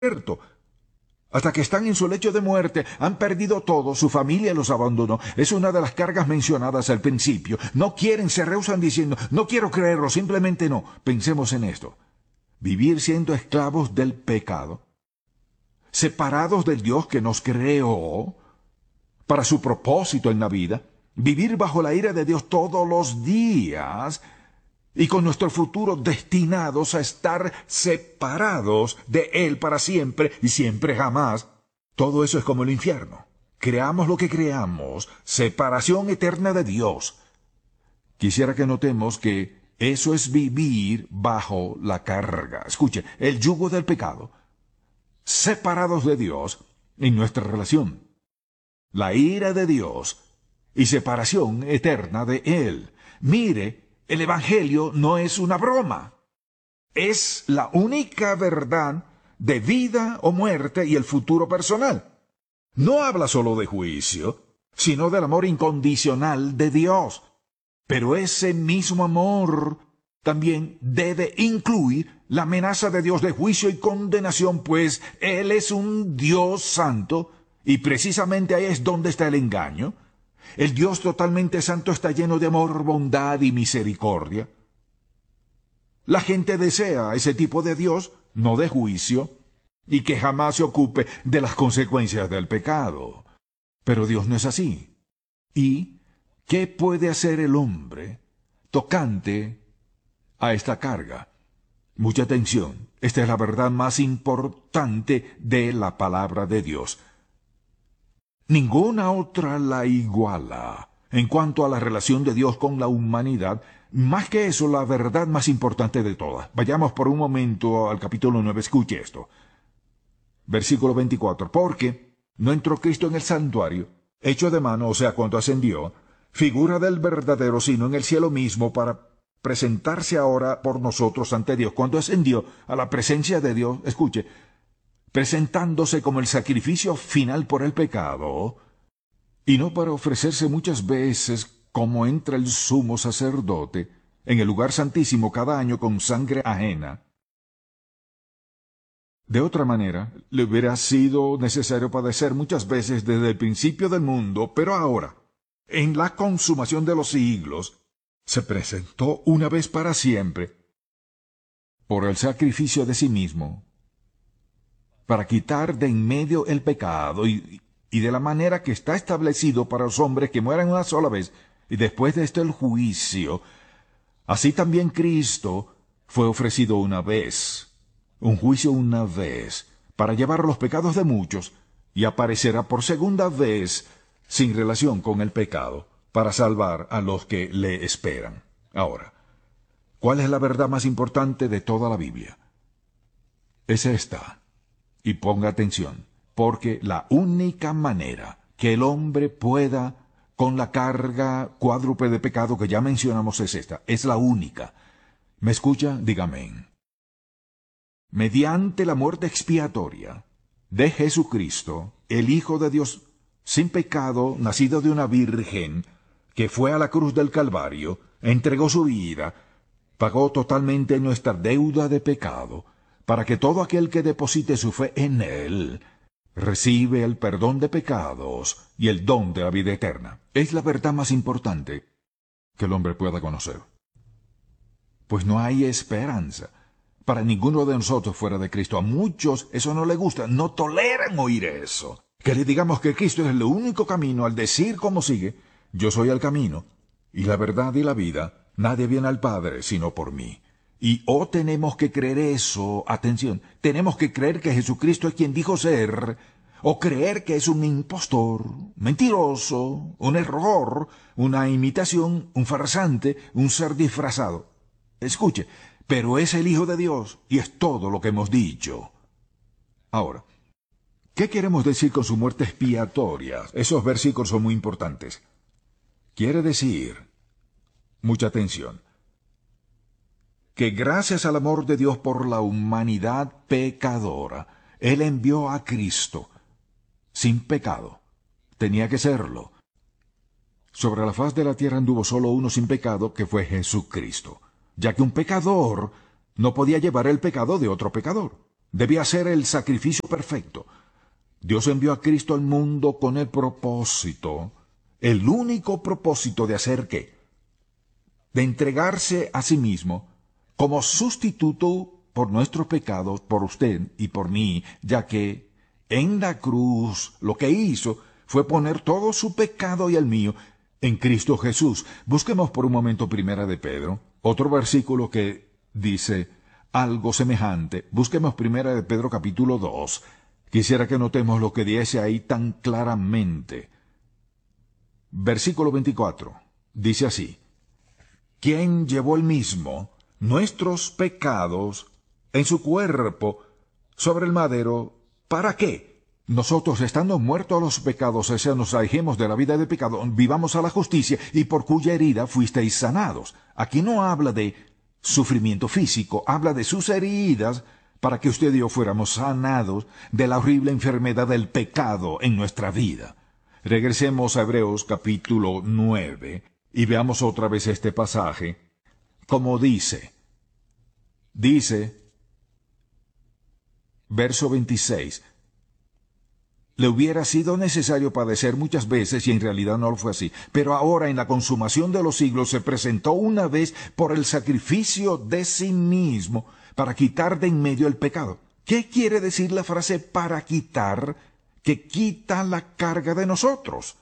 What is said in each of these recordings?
muerto. Hasta que están en su lecho de muerte, han perdido todo, su familia los abandonó. Es una de las cargas mencionadas al principio. No quieren, se rehúsan diciendo, no quiero creerlo, simplemente no. Pensemos en esto. Vivir siendo esclavos del pecado, separados del Dios que nos creó para su propósito en la vida, vivir bajo la ira de Dios todos los días y con nuestro futuro destinados a estar separados de Él para siempre y siempre jamás. Todo eso es como el infierno. Creamos lo que creamos, separación eterna de Dios. Quisiera que notemos que eso es vivir bajo la carga. Escuche, el yugo del pecado, separados de Dios en nuestra relación. La ira de Dios y separación eterna de Él. Mire, el Evangelio no es una broma. Es la única verdad de vida o muerte y el futuro personal. No habla solo de juicio, sino del amor incondicional de Dios. Pero ese mismo amor también debe incluir la amenaza de Dios de juicio y condenación, pues Él es un Dios santo, y precisamente ahí es donde está el engaño. El Dios totalmente santo está lleno de amor, bondad y misericordia. La gente desea ese tipo de Dios, no de juicio, y que jamás se ocupe de las consecuencias del pecado. Pero Dios no es así. ¿Y qué puede hacer el hombre tocante a esta carga? Mucha atención. Esta es la verdad más importante de la palabra de Dios. Ninguna otra la iguala en cuanto a la relación de Dios con la humanidad. Más que eso, la verdad más importante de todas. Vayamos por un momento al capítulo 9. Escuche esto. Versículo 24. Porque no entró Cristo en el santuario, hecho de mano, o sea, cuando ascendió, figura del verdadero, sino en el cielo mismo, para presentarse ahora por nosotros ante Dios. Cuando ascendió a la presencia de Dios, escuche, presentándose como el sacrificio final por el pecado, y no para ofrecerse muchas veces como entra el sumo sacerdote en el lugar santísimo cada año con sangre ajena. De otra manera, le hubiera sido necesario padecer muchas veces desde el principio del mundo, pero ahora, en la consumación de los siglos, se presentó una vez para siempre por el sacrificio de sí mismo, para quitar de en medio el pecado y de la manera que está establecido para los hombres que mueran una sola vez y después de esto el juicio. Así también Cristo fue ofrecido una vez, un juicio una vez, para llevar los pecados de muchos, y aparecerá por segunda vez sin relación con el pecado, para salvar a los que le esperan. Ahora, ¿cuál es la verdad más importante de toda la Biblia? Es esta. Y ponga atención, porque la única manera que el hombre pueda con la carga cuádruple de pecado que ya mencionamos es esta. Es la única. ¿Me escucha? Dígame amén. Mediante la muerte expiatoria de Jesucristo, el Hijo de Dios sin pecado, nacido de una virgen, que fue a la cruz del Calvario, entregó su vida, pagó totalmente nuestra deuda de pecado, para que todo aquel que deposite su fe en Él recibe el perdón de pecados y el don de la vida eterna. Es la verdad más importante que el hombre pueda conocer. Pues no hay esperanza para ninguno de nosotros fuera de Cristo. A muchos eso no les gusta, no toleran oír eso. Que le digamos que Cristo es el único camino, al decir como sigue, yo soy el camino, y la verdad y la vida, nadie viene al Padre sino por mí. Y tenemos que creer eso, atención, tenemos que creer que Jesucristo es quien dijo ser, o creer que es un impostor, mentiroso, un error, una imitación, un farsante, un ser disfrazado. Escuche, pero es el Hijo de Dios, y es todo lo que hemos dicho. Ahora, ¿qué queremos decir con su muerte expiatoria? Esos versículos son muy importantes. Quiere decir, mucha atención, que gracias al amor de Dios por la humanidad pecadora, Él envió a Cristo sin pecado. Tenía que serlo. Sobre la faz de la tierra anduvo solo uno sin pecado, que fue Jesucristo, ya que un pecador no podía llevar el pecado de otro pecador. Debía ser el sacrificio perfecto. Dios envió a Cristo al mundo con el propósito, el único propósito de hacer ¿qué? De entregarse a sí mismo como sustituto por nuestros pecados, por usted y por mí, ya que en la cruz lo que hizo fue poner todo su pecado y el mío en Cristo Jesús. Busquemos por un momento Primera de Pedro, otro versículo que dice algo semejante. Busquemos Primera de Pedro capítulo 2. Quisiera que notemos lo que dice ahí tan claramente. Versículo 24. Dice así: ¿Quién llevó el mismo nuestros pecados en su cuerpo sobre el madero? ¿Para qué? Nosotros, estando muertos a los pecados, o sea, nos alejemos de la vida de pecado, vivamos a la justicia, y por cuya herida fuisteis sanados. Aquí no habla de sufrimiento físico, habla de sus heridas, para que usted y yo fuéramos sanados de la horrible enfermedad del pecado en nuestra vida. Regresemos a Hebreos capítulo 9 y veamos otra vez este pasaje. Como dice, verso 26, le hubiera sido necesario padecer muchas veces, y en realidad no lo fue así, pero ahora en la consumación de los siglos se presentó una vez por el sacrificio de sí mismo para quitar de en medio el pecado. ¿Qué quiere decir la frase para quitar? Que quita la carga de nosotros.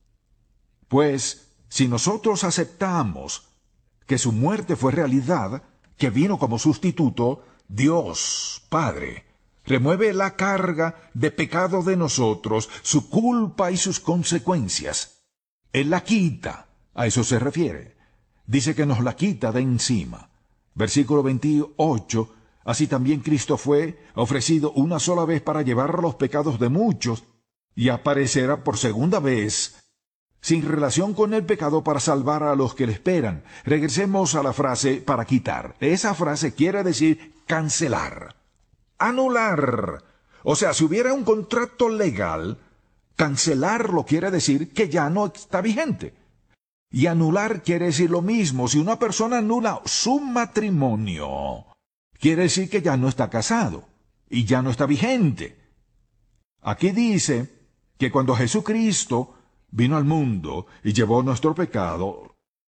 Pues, si nosotros aceptamos que su muerte fue realidad, que vino como sustituto, Dios Padre remueve la carga de pecado de nosotros, su culpa y sus consecuencias. Él la quita, a eso se refiere. Dice que nos la quita de encima. Versículo 28, así también Cristo fue ofrecido una sola vez para llevar los pecados de muchos, y aparecerá por segunda vez, sin relación con el pecado, para salvar a los que le esperan. Regresemos a la frase para quitar. Esa frase quiere decir cancelar, anular. O sea, si hubiera un contrato legal, cancelarlo quiere decir que ya no está vigente. Y anular quiere decir lo mismo. Si una persona anula su matrimonio, quiere decir que ya no está casado y ya no está vigente. Aquí dice que cuando Jesucristo vino al mundo y llevó nuestro pecado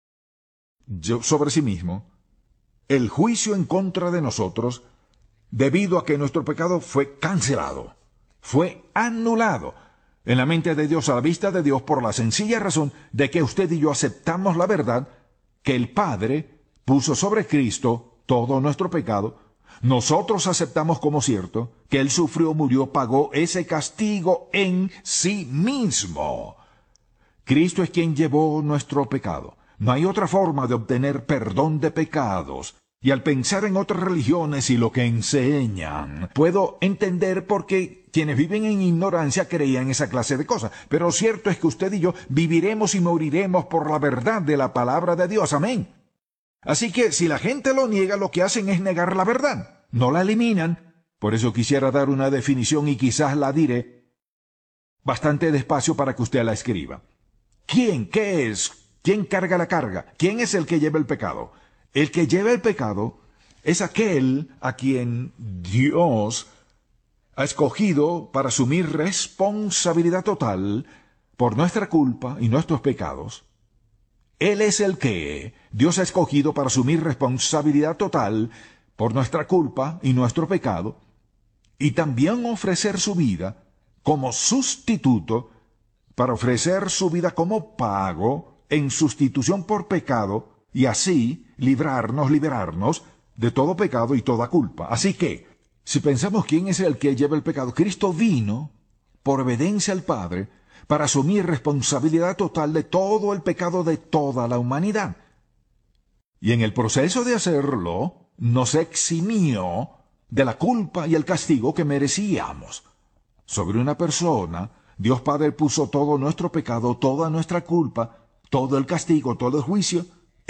sobre sí mismo, el juicio en contra de nosotros, debido a que nuestro pecado fue cancelado, fue anulado en la mente de Dios, a la vista de Dios, por la sencilla razón de que usted y yo aceptamos la verdad que el Padre puso sobre Cristo todo nuestro pecado. Nosotros aceptamos como cierto que Él sufrió, murió, pagó ese castigo en sí mismo. Cristo es quien llevó nuestro pecado. No hay otra forma de obtener perdón de pecados. Y al pensar en otras religiones y lo que enseñan, puedo entender por qué quienes viven en ignorancia creían esa clase de cosas. Pero lo cierto es que usted y yo viviremos y moriremos por la verdad de la palabra de Dios. Amén. Así que si la gente lo niega, lo que hacen es negar la verdad. No la eliminan. Por eso quisiera dar una definición y quizás la diré bastante despacio para que usted la escriba. ¿Quién? ¿Qué es? ¿Quién carga la carga? ¿Quién es el que lleva el pecado? El que lleva el pecado es aquel a quien Dios ha escogido para asumir responsabilidad total por nuestra culpa y nuestros pecados. Él es el que Dios ha escogido para asumir responsabilidad total por nuestra culpa y nuestro pecado, y también ofrecer su vida como sustituto, para ofrecer su vida como pago en sustitución por pecado, y así liberarnos de todo pecado y toda culpa. Así que, si pensamos quién es el que lleva el pecado, Cristo vino, por obediencia al Padre, para asumir responsabilidad total de todo el pecado de toda la humanidad. Y en el proceso de hacerlo, nos eximió de la culpa y el castigo que merecíamos. Sobre una persona, Dios Padre puso todo nuestro pecado, toda nuestra culpa, todo el castigo, todo el juicio,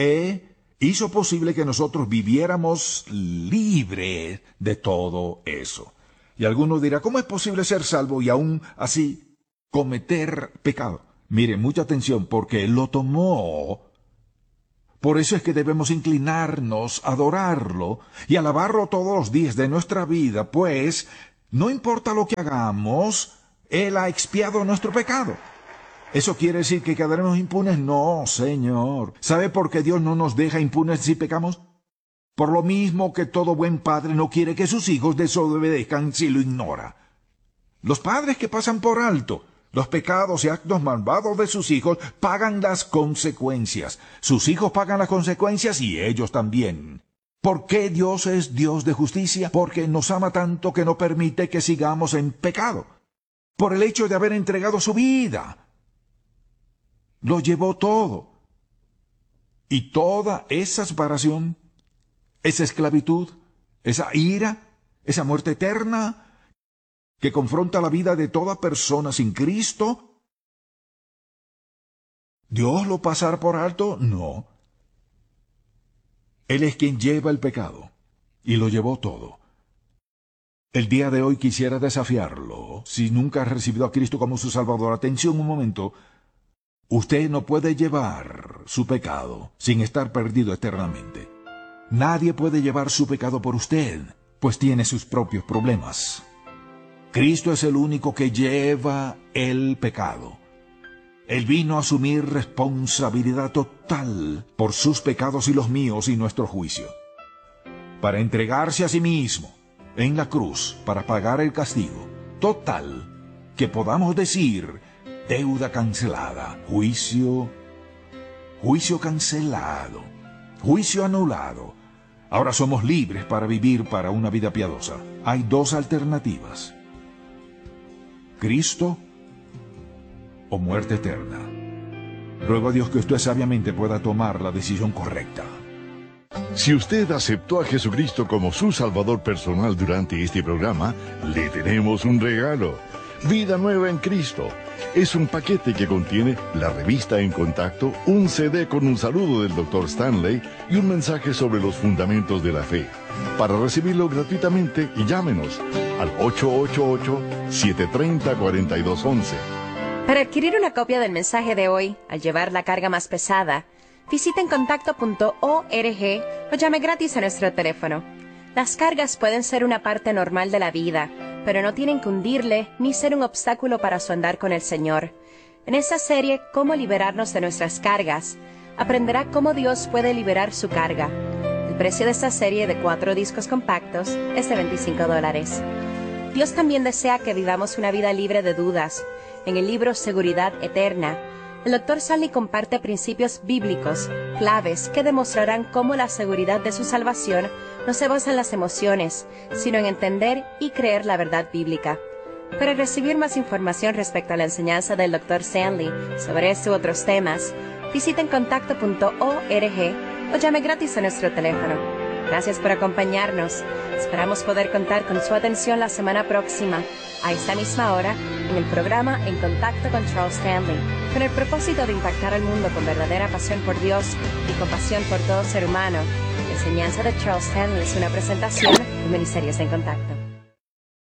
hizo posible que nosotros viviéramos libres de todo eso. Y alguno dirá, ¿cómo es posible ser salvo y aún así cometer pecado? Mire, mucha atención, porque Él lo tomó Por eso es que debemos inclinarnos, adorarlo y alabarlo todos los días de nuestra vida, pues no importa lo que hagamos, Él ha expiado nuestro pecado. ¿Eso quiere decir que quedaremos impunes? No, Señor. ¿Sabe por qué Dios no nos deja impunes si pecamos? Por lo mismo que todo buen padre no quiere que sus hijos desobedezcan si lo ignora. Los padres que pasan por alto los pecados y actos malvados de sus hijos pagan las consecuencias. Sus hijos pagan las consecuencias y ellos también. ¿Por qué Dios es Dios de justicia? Porque nos ama tanto que no permite que sigamos en pecado. Por el hecho de haber entregado su vida. Lo llevó todo. Y toda esa separación, esa esclavitud, esa ira, esa muerte eterna, que confronta la vida de toda persona sin Cristo, ¿Dios lo pasará por alto? No. Él es quien lleva el pecado, y lo llevó todo. El día de hoy quisiera desafiarlo. Si nunca ha recibido a Cristo como su Salvador, atención un momento. Usted no puede llevar su pecado sin estar perdido eternamente. Nadie puede llevar su pecado por usted, pues tiene sus propios problemas. Cristo es el único que lleva el pecado. Él vino a asumir responsabilidad total por sus pecados y los míos y nuestro juicio, para entregarse a sí mismo en la cruz para pagar el castigo total, que podamos decir deuda cancelada, juicio cancelado, juicio anulado. Ahora somos libres para vivir para una vida piadosa. Hay dos alternativas: Cristo o muerte eterna. Ruego a Dios que usted sabiamente pueda tomar la decisión correcta. Si usted aceptó a Jesucristo como su Salvador personal durante este programa, le tenemos un regalo. Vida Nueva en Cristo. Es un paquete que contiene la revista En Contacto, un CD con un saludo del Dr. Stanley y un mensaje sobre los fundamentos de la fe. Para recibirlo gratuitamente, llámenos al 888-730-4211. Para adquirir una copia del mensaje de hoy, al llevar la carga más pesada, visite encontacto.org o llame gratis a nuestro teléfono. Las cargas pueden ser una parte normal de la vida, pero no tienen que hundirle ni ser un obstáculo para su andar con el Señor. En esta serie, Cómo liberarnos de nuestras cargas, aprenderá cómo Dios puede liberar su carga. El precio de esta serie de 4 discos compactos es de $25. Dios también desea que vivamos una vida libre de dudas. En el libro Seguridad Eterna, el Dr. Stanley comparte principios bíblicos, claves que demostrarán cómo la seguridad de su salvación no se basa en las emociones, sino en entender y creer la verdad bíblica. Para recibir más información respecto a la enseñanza del Dr. Stanley sobre este u otros temas, visiten contacto.org o llame gratis a nuestro teléfono. Gracias por acompañarnos. Esperamos poder contar con su atención la semana próxima, a esta misma hora, en el programa En Contacto con Charles Stanley, con el propósito de impactar al mundo con verdadera pasión por Dios y compasión por todo ser humano. La enseñanza de Charles Stanley es una presentación de Ministerios En Contacto.